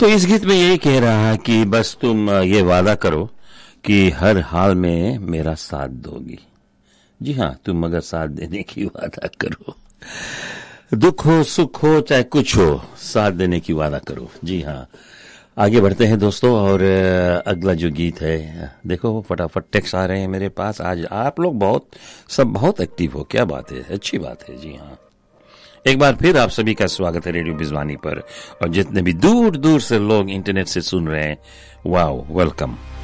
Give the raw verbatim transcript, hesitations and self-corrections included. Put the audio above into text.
तो इस गीत में यही कह रहा है कि बस तुम ये वादा करो कि हर हाल में मेरा साथ दोगी। जी हाँ, तुम मगर साथ देने की वादा करो। दुख हो सुख हो चाहे कुछ हो, साथ देने की वादा करो। जी हाँ, आगे बढ़ते हैं दोस्तों। और अगला जो गीत है, देखो फटाफट टेक्स्ट आ रहे हैं मेरे पास। आज आप लोग बहुत सब बहुत एक्टिव हो, क्या बात है, अच्छी बात है। जी हाँ, एक बार फिर आप सभी का स्वागत है रेडियो बिजवानी पर, और जितने भी दूर दूर से लोग इंटरनेट से सुन रहे हैं, वाओ, वेलकम।